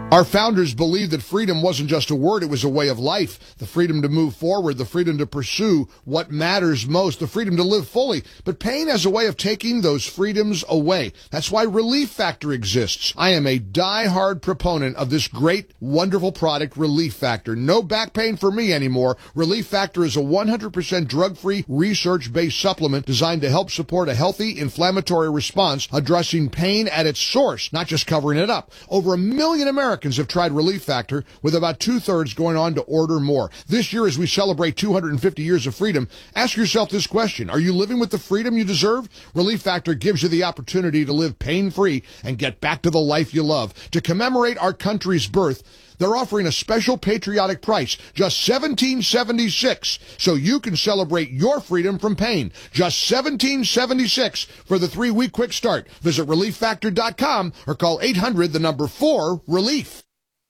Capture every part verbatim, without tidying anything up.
Our founders believed that freedom wasn't just a word, it was a way of life. The freedom to move forward, the freedom to pursue what matters most, the freedom to live fully. But pain has a way of taking those freedoms away. That's why Relief Factor exists. I am a die-hard proponent of this great, wonderful product, Relief Factor. No back pain for me anymore. Relief Factor is a one hundred percent drug-free, research-based supplement designed to help support a healthy inflammatory response, addressing pain at its source, not just covering it up. Over a million Americans have tried Relief Factor, with about two-thirds going on to order more. This year, as we celebrate two hundred fifty years of freedom, ask yourself this question. Are you living with the freedom you deserve? Relief Factor gives you the opportunity to live pain-free and get back to the life you love. To commemorate our country's birth, they're offering a special patriotic price, just seventeen seventy-six, so you can celebrate your freedom from pain. Just seventeen seventy-six for the three-week quick start. Visit relief factor dot com or call eight hundred, the number four, relief.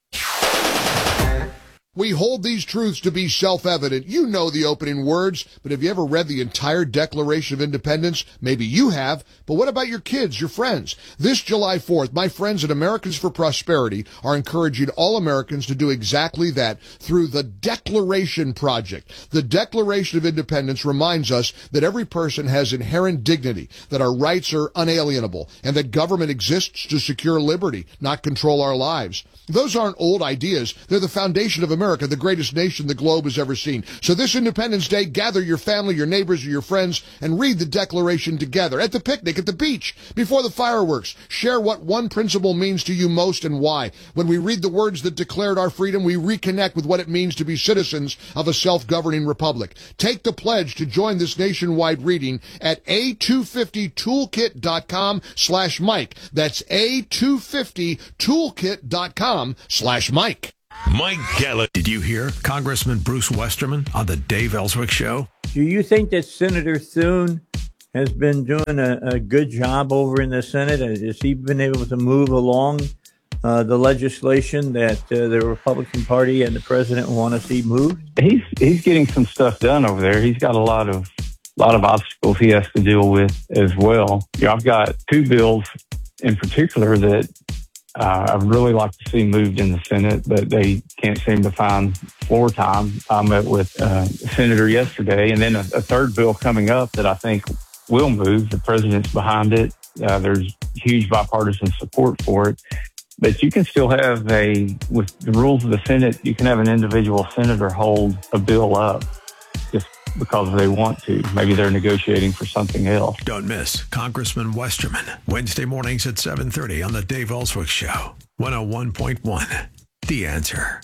We hold these truths to be self-evident. You know the opening words, but have you ever read the entire Declaration of Independence? Maybe you have, but what about your kids, your friends? This July fourth, my friends at Americans for Prosperity are encouraging all Americans to do exactly that through the Declaration Project. The Declaration of Independence reminds us that every person has inherent dignity, that our rights are unalienable, and that government exists to secure liberty, not control our lives. Those aren't old ideas. They're the foundation of America, the greatest nation the globe has ever seen. So this Independence Day, gather your family, your neighbors, or your friends, and read the Declaration together, at the picnic, at the beach, before the fireworks. Share what one principle means to you most and why. When we read the words that declared our freedom, we reconnect with what it means to be citizens of a self-governing republic. Take the pledge to join this nationwide reading at a two fifty toolkit dot com slash Mike. That's a two fifty toolkit dot com slash Mike. Mike Gallup. Did you hear Congressman Bruce Westerman on the Dave Ellswick Show? Do you think that Senator Thune has been doing a, a good job over in the Senate? Has he been able to move along uh, the legislation that uh, the Republican Party and the president want to see moved? He's he's getting some stuff done over there. He's got a lot of lot of obstacles he has to deal with as well. You know, I've got two bills in particular that Uh, I'd really like to see moved in the Senate, but they can't seem to find floor time. I met with uh, a senator yesterday, and then a, a third bill coming up that I think will move. The president's behind it. Uh, there's huge bipartisan support for it. But you can still have a, with the rules of the Senate, you can have an individual senator hold a bill up just because they want to. Maybe they're negotiating for something else. Don't miss Congressman Westerman, Wednesday mornings at seven thirty on the Dave Ellswick Show. one oh one point one, The Answer.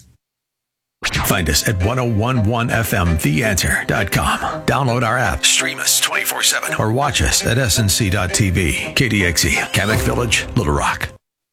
Find us at ten eleven F M the answer dot com. Download our app, stream us twenty-four seven, or watch us at S N C dot T V. K D X E, Kamek Village, Little Rock.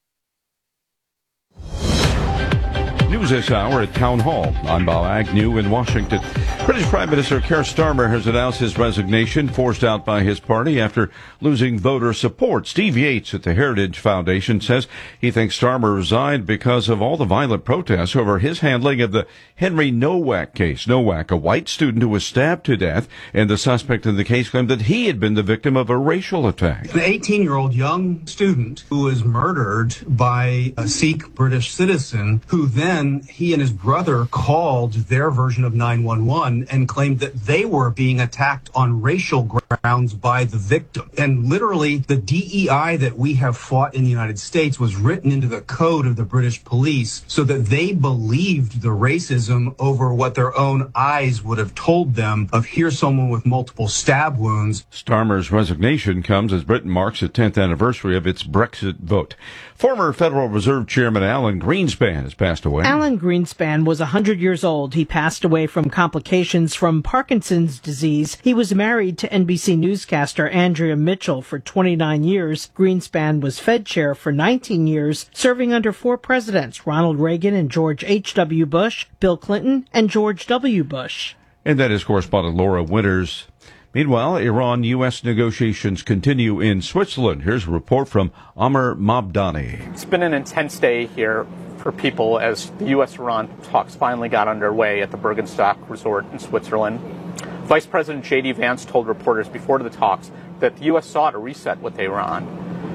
News this hour at Town Hall. I'm Bob Agnew in Washington. British Prime Minister Keir Starmer has announced his resignation, forced out by his party after losing voter support. Steve Yates at the Heritage Foundation says he thinks Starmer resigned because of all the violent protests over his handling of the Henry Nowak case. Nowak, a white student who was stabbed to death, and the suspect in the case claimed that he had been the victim of a racial attack. An eighteen-year-old young student who was murdered by a Sikh British citizen who then he and his brother called their version of nine one one and claimed that they were being attacked on racial grounds by the victim. And literally, the D E I that we have fought in the United States was written into the code of the British police so that they believed the racism over what their own eyes would have told them of here's someone with multiple stab wounds. Starmer's resignation comes as Britain marks the tenth anniversary of its Brexit vote. Former Federal Reserve Chairman Alan Greenspan has passed away. Alan Greenspan was one hundred years old. He passed away from complications from Parkinson's disease. He was married to N B C newscaster Andrea Mitchell for twenty-nine years. Greenspan was Fed chair for nineteen years, serving under four presidents, Ronald Reagan and George H W Bush, Bill Clinton, and George W. Bush. And that is correspondent Laura Winters. Meanwhile, Iran-U S negotiations continue in Switzerland. Here's a report from Amr Mabdani. It's been an intense day here for people as the U S Iran talks finally got underway at the Bergenstock Resort in Switzerland. Vice President J D Vance told reporters before the talks that the U S sought a reset with Iran.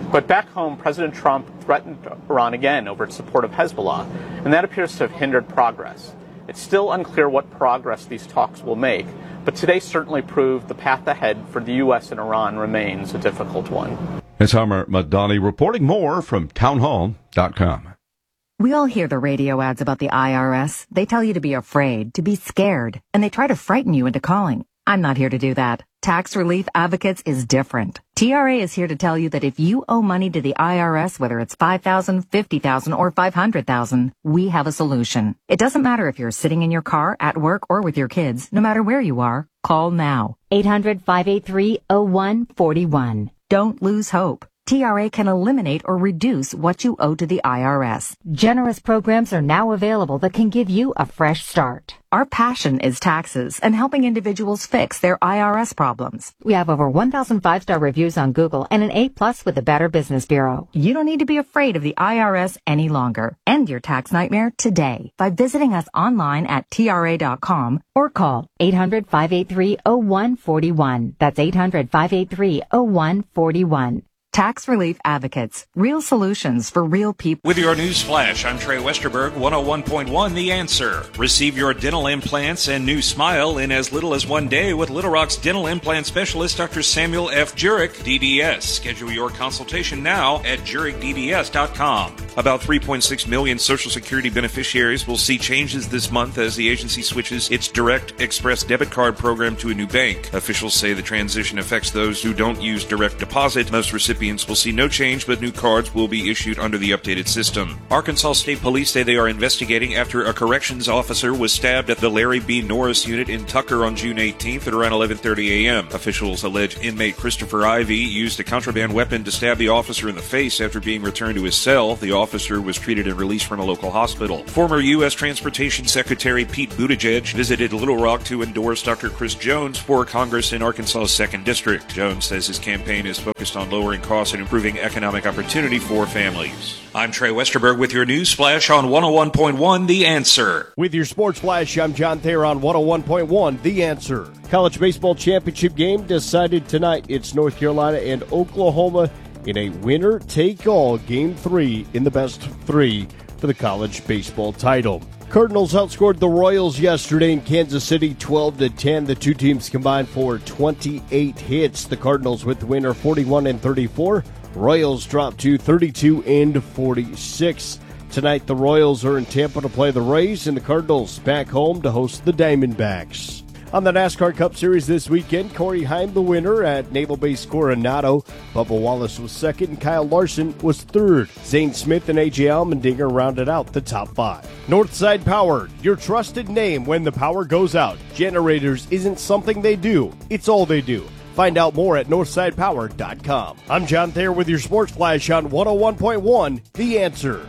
But back home, President Trump threatened Iran again over its support of Hezbollah, and that appears to have hindered progress. It's still unclear what progress these talks will make, but today certainly proved the path ahead for the U S and Iran remains a difficult one. It's Homer Madani reporting. More from townhall dot com. We all hear the radio ads about the I R S. They tell you to be afraid, to be scared, and they try to frighten you into calling. I'm not here to do that. Tax Relief Advocates is different. T R A is here to tell you that if you owe money to the I R S, whether it's five thousand dollars, fifty thousand dollars, or five hundred thousand dollars, we have a solution. It doesn't matter if you're sitting in your car, at work, or with your kids. No matter where you are, call now. eight hundred, five eight three, oh one four one. Don't lose hope. T R A can eliminate or reduce what you owe to the I R S. Generous programs are now available that can give you a fresh start. Our passion is taxes and helping individuals fix their I R S problems. We have over one thousand five-star reviews on Google and an A plus with the Better Business Bureau. You don't need to be afraid of the I R S any longer. End your tax nightmare today by visiting us online at T R A dot com or call eight hundred, five eight three, oh one four one. That's eight hundred, five eight three, oh one four one. Tax Relief Advocates. Real solutions for real people. With your news flash, I'm Trey Westerberg, one oh one point one The Answer. Receive your dental implants and new smile in as little as one day with Little Rock's dental implant specialist, Doctor Samuel F. Jurek, D D S. Schedule your consultation now at Jurek D D S dot com. About three point six million Social Security beneficiaries will see changes this month as the agency switches its Direct Express debit card program to a new bank. Officials say the transition affects those who don't use direct deposit. Most recipients will see no change, but new cards will be issued under the updated system. Arkansas State Police say they are investigating after a corrections officer was stabbed at the Larry B. Norris unit in Tucker on June eighteenth at around eleven thirty a.m. Officials allege inmate Christopher Ivey used a contraband weapon to stab the officer in the face after being returned to his cell. The officer was treated and released from a local hospital. Former U S Transportation Secretary Pete Buttigieg visited Little Rock to endorse Doctor Chris Jones for Congress in Arkansas's second District. Jones says his campaign is focused on lowering costs and improving economic opportunity for families. I'm Trey Westerberg with your news flash on one oh one point one The Answer. With your sports flash, I'm John Thayer on one oh one point one The Answer. College baseball championship game decided tonight. It's North Carolina and Oklahoma in a winner-take-all game three in the best three for the college baseball title. Cardinals outscored the Royals yesterday in Kansas City twelve to ten. The two teams combined for twenty-eight hits. The Cardinals with the winner forty-one and thirty-four. Royals dropped to thirty-two and forty-six. Tonight the Royals are in Tampa to play the Rays and the Cardinals back home to host the Diamondbacks. On the NASCAR Cup Series this weekend, Corey Heim the winner at Naval Base Coronado. Bubba Wallace was second and Kyle Larson was third. Zane Smith and A J Allmendinger rounded out the top five. Northside Power, your trusted name when the power goes out. Generators isn't something they do, it's all they do. Find out more at northside power dot com. I'm John Thayer with your Sports Flash on one oh one point one The Answer.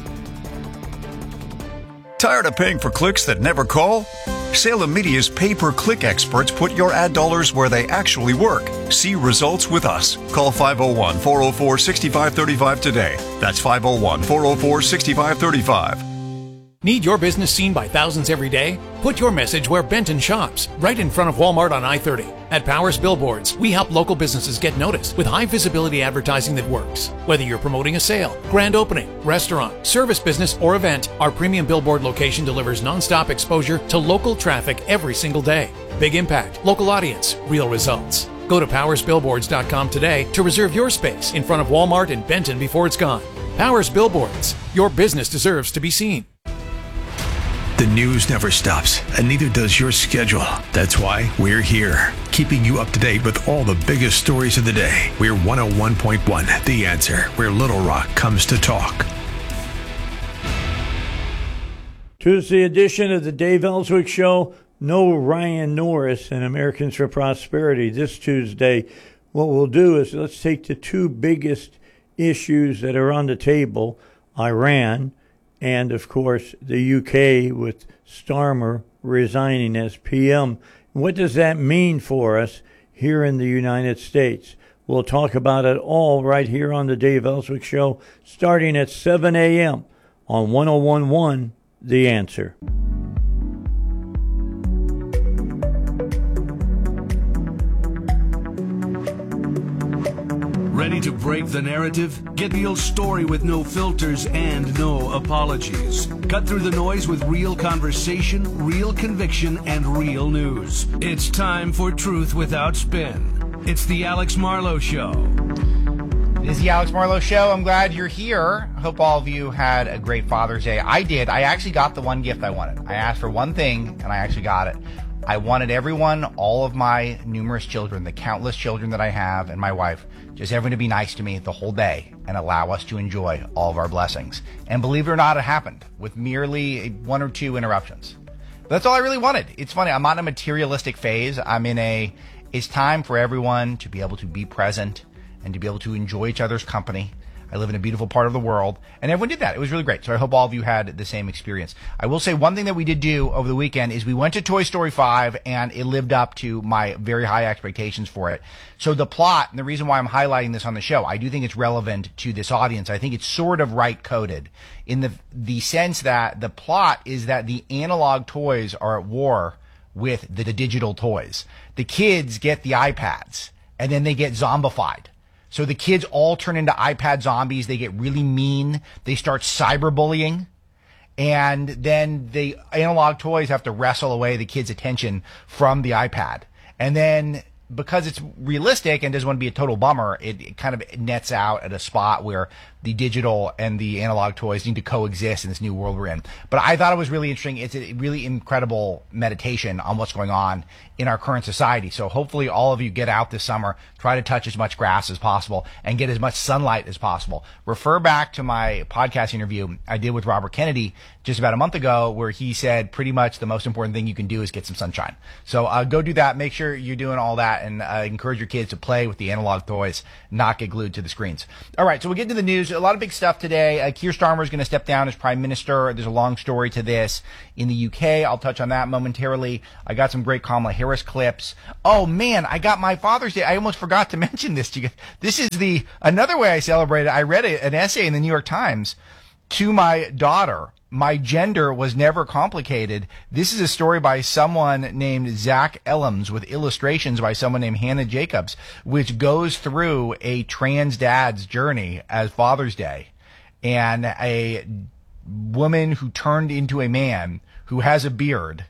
Tired of paying for clicks that never call? Salem Media's pay-per-click experts put your ad dollars where they actually work. See results with us. Call five oh one, four oh four, six five three five today. That's five oh one, four oh four, six five three five. Need your business seen by thousands every day? Put your message where Benton shops, right in front of Walmart on I thirty. At Powers Billboards, we help local businesses get noticed with high visibility advertising that works. Whether you're promoting a sale, grand opening, restaurant, service business, or event, our premium billboard location delivers nonstop exposure to local traffic every single day. Big impact, local audience, real results. Go to powers billboards dot com today to reserve your space in front of Walmart in Benton before it's gone. Powers Billboards, your business deserves to be seen. The news never stops, and neither does your schedule. That's why we're here, keeping you up to date with all the biggest stories of the day. We're one oh one point one The Answer, where Little Rock comes to talk. Tuesday edition of the Dave Ellswick Show. No Ryan Norris and Americans for Prosperity this Tuesday. What we'll do is let's take the two biggest issues that are on the table, Iran and, of course, the U K with Starmer resigning as P M. What does that mean for us here in the United States? We'll talk about it all right here on the Dave Ellswick Show, starting at seven a.m. on one oh one point one The Answer. Ready Ready to break the narrative? Get real story with no filters and no apologies. Cut through the noise with real conversation, real conviction, and real news. It's time for Truth Without Spin. It's the Alex Marlowe Show. It is the Alex Marlowe Show. I'm glad you're here. I hope all of you had a great Father's Day. I did. I actually got the one gift I wanted. I asked for one thing, and I actually got it. I wanted everyone, all of my numerous children, the countless children that I have, and my wife, just everyone to be nice to me the whole day and allow us to enjoy all of our blessings. And believe it or not, it happened with merely one or two interruptions. But that's all I really wanted. It's funny. I'm not in a materialistic phase. I'm in a, it's time for everyone to be able to be present and to be able to enjoy each other's company. I live in a beautiful part of the world, and everyone did that. It was really great. So I hope all of you had the same experience. I will say one thing that we did do over the weekend is we went to Toy Story five, and it lived up to my very high expectations for it. So the plot, and the reason why I'm highlighting this on the show, I do think it's relevant to this audience. I think it's sort of right-coded in the the sense that the plot is that the analog toys are at war with the, the digital toys. The kids get the iPads, and then they get zombified. So the kids all turn into iPad zombies. They get really mean. They start cyberbullying. And then the analog toys have to wrestle away the kids' attention from the iPad. And then because it's realistic and doesn't want to be a total bummer, it, it kind of nets out at a spot where the digital and the analog toys need to coexist in this new world we're in. But I thought it was really interesting. It's a really incredible meditation on what's going on in our current society. So hopefully all of you get out this summer, try to touch as much grass as possible, and get as much sunlight as possible. Refer back to my podcast interview I did with Robert Kennedy just about a month ago, where he said pretty much the most important thing you can do is get some sunshine. So uh, go do that. Make sure you're doing all that, and uh, encourage your kids to play with the analog toys, not get glued to the screens. All right, so we'll get into the news. A lot of big stuff today. Uh, Keir Starmer is going to step down as Prime Minister. There's a long story to this in the U K. I'll touch on that momentarily. I got some great Kamala Harris clips. Oh, man, I got my Father's Day. I almost forgot to mention this to you. This is the another way I celebrated. I read a, an essay in the New York Times to my daughter. My gender was never complicated. This is a story by someone named Zach Ellams with illustrations by someone named Hannah Jacobs, which goes through a trans dad's journey as Father's Day and a woman who turned into a man who has a beard.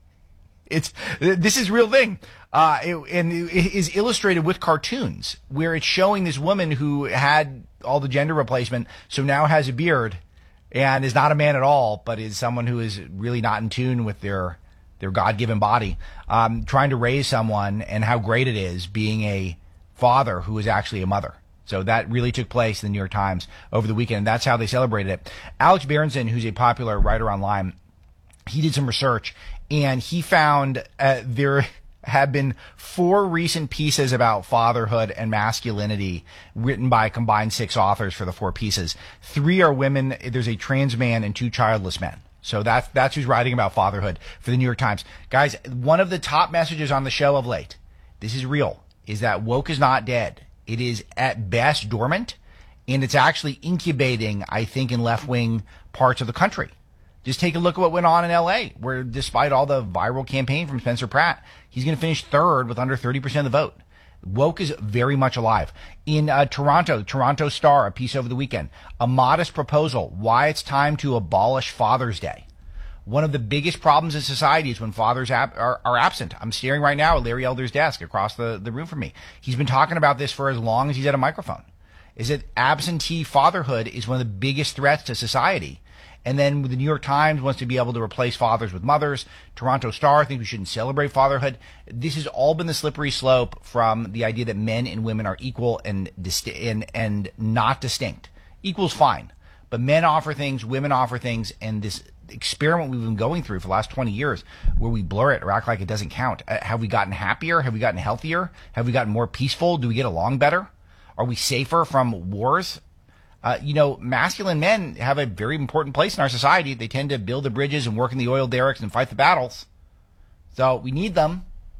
It's this is real thing. Uh, it, and it is illustrated with cartoons where it's showing this woman who had all the gender replacement, so now has a beard, and is not a man at all, but is someone who is really not in tune with their their God-given body, um, trying to raise someone, and how great it is being a father who is actually a mother. So that really took place in the New York Times over the weekend. That's how they celebrated it. Alex Berenson, who's a popular writer online, he did some research, and he found uh, there have been four recent pieces about fatherhood and masculinity written by combined six authors for the four pieces. Three are women. There's a trans man and two childless men. So that's, that's who's writing about fatherhood for the New York Times. Guys, one of the top messages on the show of late, this is real, is that woke is not dead. It is at best dormant, and it's actually incubating, I think, in left-wing parts of the country. Just take a look at what went on in L A, where despite all the viral campaign from Spencer Pratt, he's going to finish third with under thirty percent of the vote. Woke is very much alive. In uh, Toronto, Toronto Star, a piece over the weekend, a modest proposal, why it's time to abolish Father's Day. One of the biggest problems in society is when fathers ab- are, are absent. I'm staring right now at Larry Elder's desk across the, the room from me. He's been talking about this for as long as he's had a microphone. Is that absentee fatherhood is one of the biggest threats to society. And then the New York Times wants to be able to replace fathers with mothers. Toronto Star thinks we shouldn't celebrate fatherhood. This has all been the slippery slope from the idea that men and women are equal and disti- and, and not distinct. Equal's fine. But men offer things, women offer things, and this experiment we've been going through for the last twenty years where we blur it or act like it doesn't count. Uh, have we gotten happier? Have we gotten healthier? Have we gotten more peaceful? Do we get along better? Are we safer from wars? Uh, you know, masculine men have a very important place in our society. They tend to build the bridges and work in the oil derricks and fight the battles. So we need them.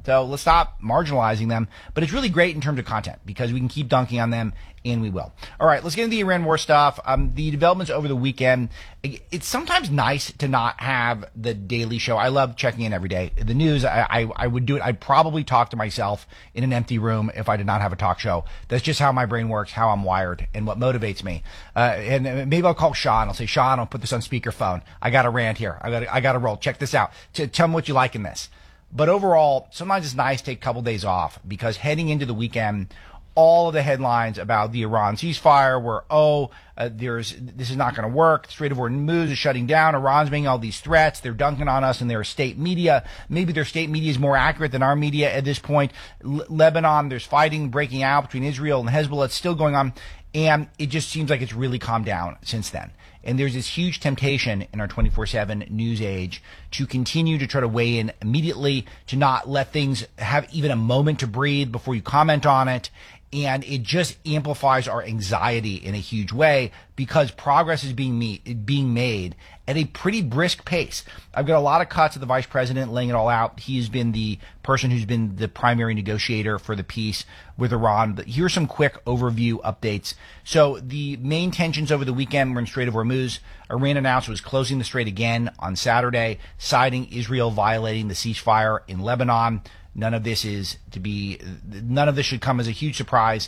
So let's stop marginalizing them. But it's really great in terms of content because we can keep dunking on them, and we will. All right, let's get into the Iran war stuff. Um, the developments over the weekend. It's sometimes nice to not have the daily show. I love checking in every day. The news, I, I, I would do it. I'd probably talk to myself in an empty room if I did not have a talk show. That's just how my brain works, how I'm wired, and what motivates me. Uh, and maybe I'll call Sean. I'll say, Sean, I'll put this on speakerphone. I got a rant here. I got I got to roll. Check this out. T- tell me what you like in this. But overall, sometimes it's nice to take a couple days off because heading into the weekend, all of the headlines about the Iran ceasefire were, oh, uh, there's this is not going to work. The Strait of Hormuz is shutting down. Iran's making all these threats. They're dunking on us and their state media. Maybe their state media is more accurate than our media at this point. L- Lebanon, there's fighting breaking out between Israel and Hezbollah. It's still going on. And it just seems like it's really calmed down since then. And there's this huge temptation in our twenty-four seven news age to continue to try to weigh in immediately, to not let things have even a moment to breathe before you comment on it. And it just amplifies our anxiety in a huge way because progress is being meet, being made at a pretty brisk pace. I've got a lot of cuts of the vice president laying it all out. He's been the person who's been the primary negotiator for the peace with Iran. But here's some quick overview updates. So the main tensions over the weekend were in Strait of Hormuz. Iran announced it was closing the strait again on Saturday, citing Israel violating the ceasefire in Lebanon. None of this is to be, none of this should come as a huge surprise.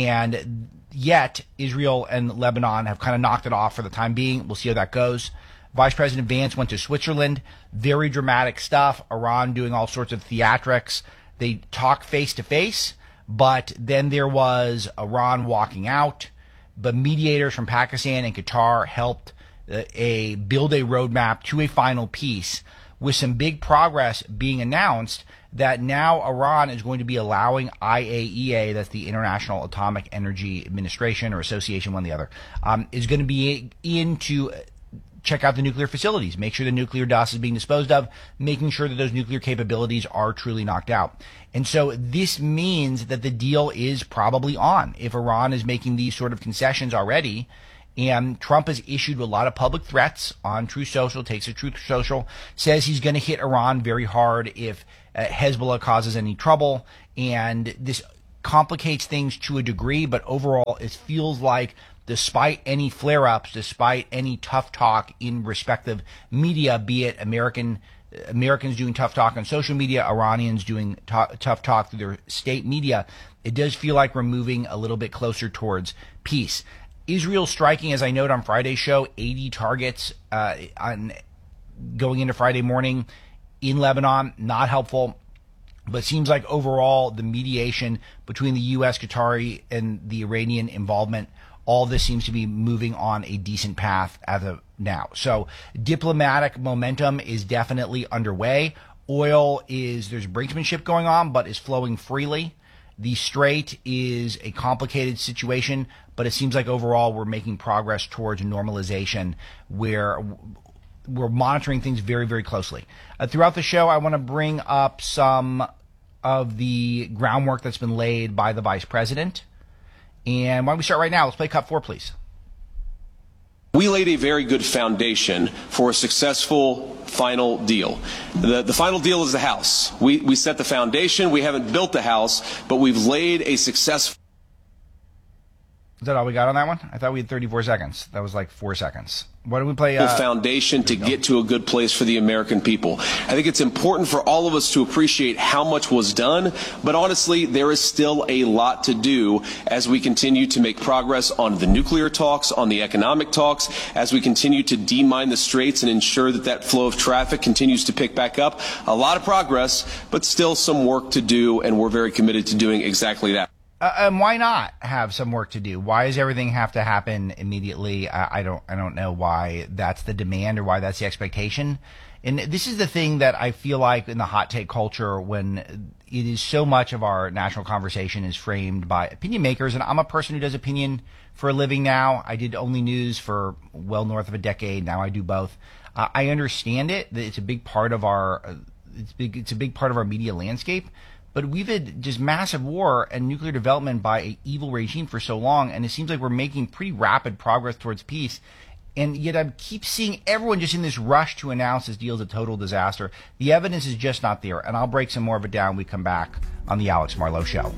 And yet, Israel and Lebanon have kind of knocked it off for the time being. We'll see how that goes. Vice President Vance went to Switzerland. Very dramatic stuff. Iran doing all sorts of theatrics. They talk face to face, but then there was Iran walking out. But mediators from Pakistan and Qatar helped uh, a build a roadmap to a final peace, with some big progress being announced that now Iran is going to be allowing I A E A, that's the International Atomic Energy Administration or Association, one or the other, um, is going to be in to check out the nuclear facilities, make sure the nuclear dust is being disposed of, making sure that those nuclear capabilities are truly knocked out. And so this means that the deal is probably on. If Iran is making these sort of concessions already, and Trump has issued a lot of public threats on Truth Social, takes a Truth Social, says he's going to hit Iran very hard if uh, Hezbollah causes any trouble. And this complicates things to a degree, but overall it feels like despite any flare-ups, despite any tough talk in respective media, be it American Americans doing tough talk on social media, Iranians doing t- tough talk through their state media, it does feel like we're moving a little bit closer towards peace. Israel striking, as I noted on Friday's show, eighty targets uh, on going into Friday morning in Lebanon. Not helpful, but seems like overall the mediation between the U S, Qatari, and the Iranian involvement, all this seems to be moving on a decent path as of now. So diplomatic momentum is definitely underway. Oil is, there's brinksmanship going on, but is flowing freely. The Strait is a complicated situation, but it seems like overall we're making progress towards normalization where we're monitoring things very, very closely. Uh, throughout the show, I want to bring up some of the groundwork that's been laid by the vice president. And why don't we start right now? Let's play cut four, please. We laid a very good foundation for a successful final deal. The, the final deal is the house. We, we set the foundation. We haven't built the house, but we've laid a successful... Is that all we got on that one? I thought we had thirty-four seconds. That was like four seconds. Why don't we play... Uh, foundation to get to a good place for the American people. I think it's important for all of us to appreciate how much was done, but honestly, there is still a lot to do as we continue to make progress on the nuclear talks, on the economic talks, as we continue to demine the straits and ensure that that flow of traffic continues to pick back up. A lot of progress, but still some work to do, and we're very committed to doing exactly that. Uh, and why not have some work to do? Why does everything have to happen immediately? I, I don't, I don't know why that's the demand or why that's the expectation. And this is the thing that I feel like in the hot take culture, when it is so much of our national conversation is framed by opinion makers. And I'm a person who does opinion for a living now. I did Only News for well north of a decade. Now I do both. Uh, I understand it. It's a big part of our, uh, it's big, it's a big part of our media landscape. But we've had just massive war and nuclear development by an evil regime for so long, and it seems like we're making pretty rapid progress towards peace. And yet I keep seeing everyone just in this rush to announce this deal is a total disaster. The evidence is just not there. And I'll break some more of it down when we come back on the Alex Marlowe Show.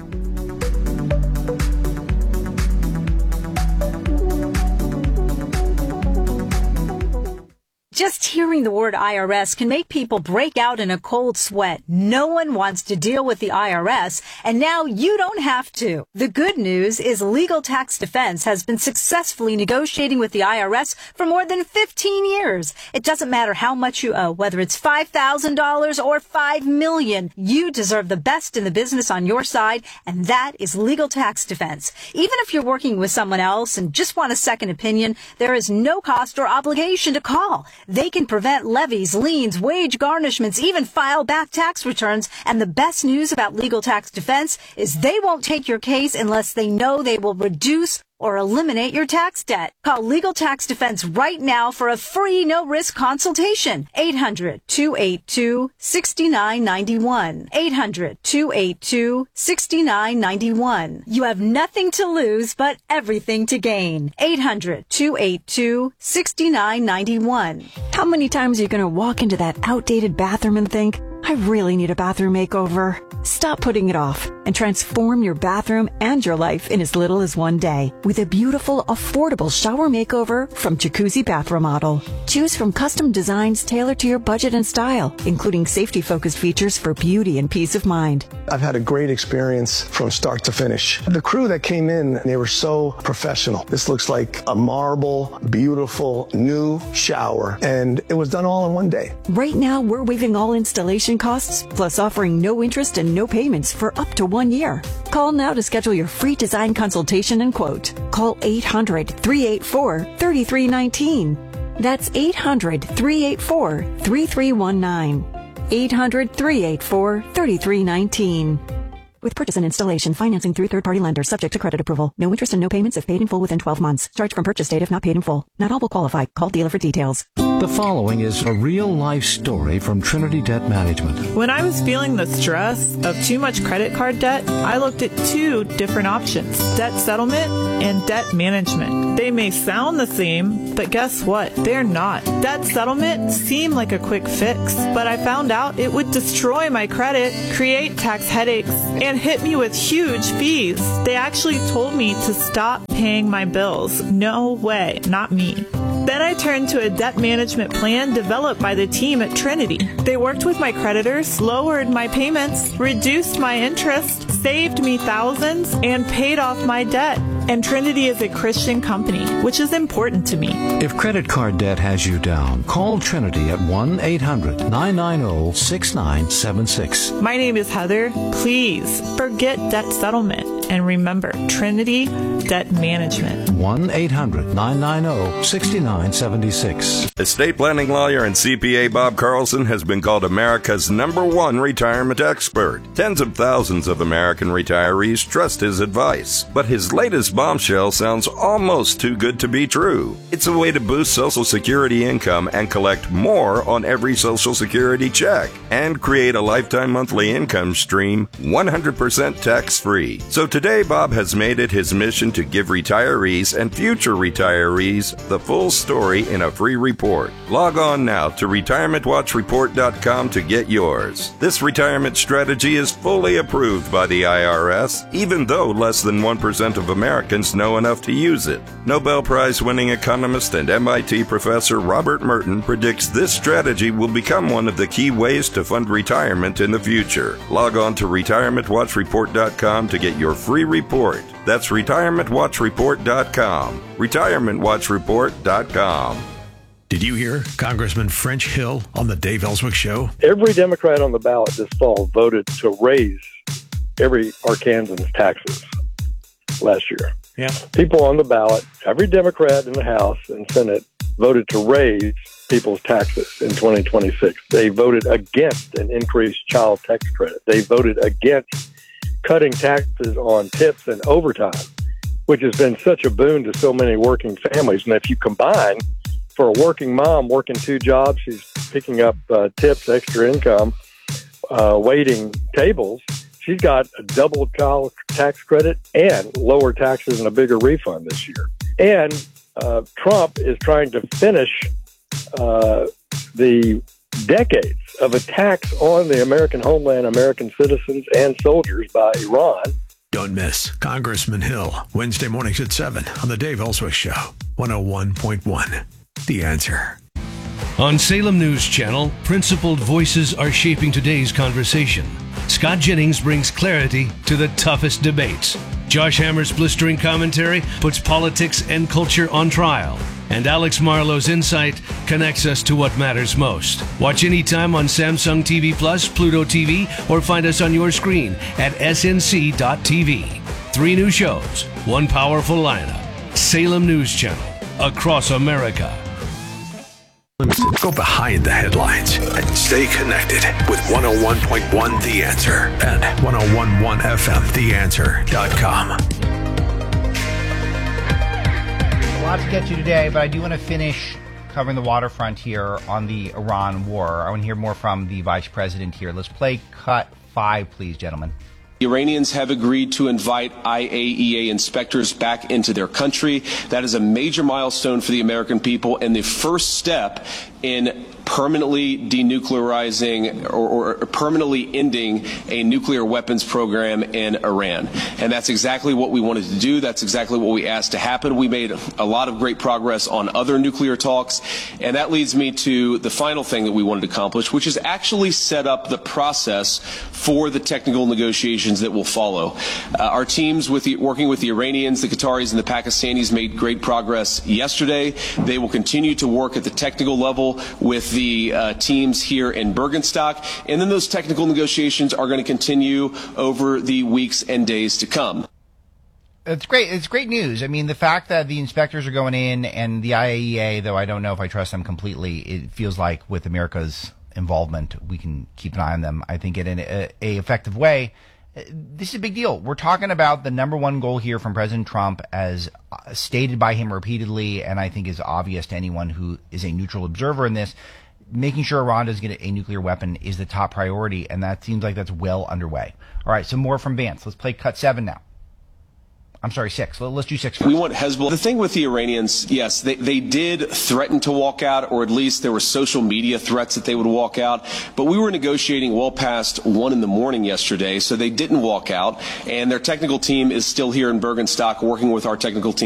Just hearing the word I R S can make people break out in a cold sweat. No one wants to deal with the I R S, and now you don't have to. The good news is Legal Tax Defense has been successfully negotiating with the I R S for more than fifteen years. It doesn't matter how much you owe, whether it's five thousand dollars or five million dollars. You deserve the best in the business on your side, and that is Legal Tax Defense. Even if you're working with someone else and just want a second opinion, there is no cost or obligation to call. They can prevent levies, liens, wage garnishments, even file back tax returns. And the best news about Legal Tax Defense is they won't take your case unless they know they will reduce or eliminate your tax debt. Call Legal Tax Defense right now for a free no-risk consultation. eight hundred, two eight two, six nine nine one. eight hundred, two eight two, six nine nine one. You have nothing to lose but everything to gain. eight hundred, two eight two, six nine nine one. How many times are you going to walk into that outdated bathroom and think, I really need a bathroom makeover? Stop putting it off and transform your bathroom and your life in as little as one day with a beautiful, affordable shower makeover from Jacuzzi Bath Remodel. Choose from custom designs tailored to your budget and style, including safety-focused features for beauty and peace of mind. I've had a great experience from start to finish. The crew that came in, they were so professional. This looks like a marble, beautiful, new shower, and it was done all in one day. Right now, we're waiving all installation costs, plus offering no interest and no payments for up to one year. Call now to schedule your free design consultation and quote. Call eight hundred, three eight four, three three one nine. That's eight hundred, three eight four, three three one nine. eight hundred, three eight four, three three one nine. With purchase and installation, financing through third-party lenders subject to credit approval. No interest and no payments if paid in full within twelve months. Charge from purchase date if not paid in full. Not all will qualify. Call dealer for details. The following is a real-life story from Trinity Debt Management. When I was feeling the stress of too much credit card debt, I looked at two different options, debt settlement and debt management. They may sound the same, but guess what? They're not. Debt settlement seemed like a quick fix, but I found out it would destroy my credit, create tax headaches, and hit me with huge fees. They actually told me to stop paying my bills. No way, not me. Then I turned to a debt management plan developed by the team at Trinity. They worked with my creditors, lowered my payments, reduced my interest, saved me thousands, and paid off my debt. And Trinity is a Christian company, which is important to me. If credit card debt has you down, call Trinity at one eight hundred, nine nine zero, six nine seven six. My name is Heather. Please forget debt settlement and remember Trinity Debt Management. one eight hundred, nine nine zero, six nine seven six. Estate planning lawyer and C P A Bob Carlson has been called America's number one retirement expert. Tens of thousands of American retirees trust his advice, but his latest bombshell sounds almost too good to be true. It's a way to boost Social Security income and collect more on every Social Security check and create a lifetime monthly income stream one hundred percent tax-free. So today, Bob has made it his mission to give retirees and future retirees the full story in a free report. Log on now to retirement watch report dot com to get yours. This retirement strategy is fully approved by the I R S, even though less than one percent of Americans know enough to use it. Nobel Prize-winning economist and M I T professor Robert Merton predicts this strategy will become one of the key ways to fund retirement in the future. Log on to retirement watch report dot com to get your free report. That's retirement watch report dot com. retirement watch report dot com. Did you hear Congressman French Hill on the Dave Ellswick Show? Every Democrat on the ballot this fall voted to raise every Arkansan's taxes last year. Yeah. People on the ballot, every Democrat in the House and Senate voted to raise people's taxes in twenty twenty-six. They voted against an increased child tax credit. They voted against cutting taxes on tips and overtime, which has been such a boon to so many working families. And if you combine, for a working mom working two jobs, she's picking up uh, tips, extra income, uh, waiting tables, she's got a double child tax credit and lower taxes and a bigger refund this year. And uh, Trump is trying to finish uh, the decades of attacks on the American homeland, American citizens, and soldiers by Iran. Don't miss Congressman Hill, Wednesday mornings at seven on the Dave Ellswick Show, one oh one point one. The Answer. On Salem News Channel, principled voices are shaping today's conversation. Scott Jennings brings clarity to the toughest debates. Josh Hammer's blistering commentary puts politics and culture on trial. And Alex Marlowe's insight connects us to what matters most. Watch anytime on Samsung T V Plus, Pluto T V, or find us on your screen at S N C dot T V. Three new shows, one powerful lineup. Salem News Channel, across America. Go behind the headlines and stay connected with one oh one point one The Answer and ten eleven F M the answer dot com. A lot to get to today, but I do want to finish covering the waterfront here on the Iran war. I want to hear more from the vice president here. Let's play cut five, please, gentlemen. The Iranians have agreed to invite I A E A inspectors back into their country. That is a major milestone for the American people and the first step in permanently denuclearizing or, or permanently ending a nuclear weapons program in Iran. And that's exactly what we wanted to do. That's exactly what we asked to happen. We made a lot of great progress on other nuclear talks. And that leads me to the final thing that we wanted to accomplish, which is actually set up the process for the technical negotiations that will follow. Uh, our teams with the, working with the Iranians, the Qataris, and the Pakistanis made great progress yesterday. They will continue to work at the technical level with the uh, teams here in Bergenstock, and then those technical negotiations are going to continue over the weeks and days to come. It's great. It's great news. I mean, the fact that the inspectors are going in and the I A E A, though I don't know if I trust them completely, it feels like with America's involvement, we can keep an eye on them, I think, in a, a effective way. This is a big deal. We're talking about the number one goal here from President Trump, as stated by him repeatedly, and I think is obvious to anyone who is a neutral observer in this. Making sure Iran doesn't get a nuclear weapon is the top priority, and that seems like that's well underway. All right, some more from Vance. Let's play cut seven now. I'm sorry, six. Let's do six first. We want Hezbollah. The thing with the Iranians, yes, they, they did threaten to walk out, or at least there were social media threats that they would walk out. But we were negotiating well past one in the morning yesterday, so they didn't walk out. And their technical team is still here in Bergenstock working with our technical team.